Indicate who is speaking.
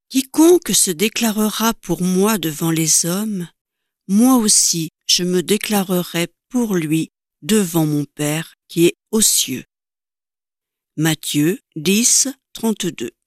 Speaker 1: Quiconque se déclarera pour moi devant les hommes, moi aussi je me déclarerai pour lui devant mon Père qui est aux cieux. Matthieu 10, 32.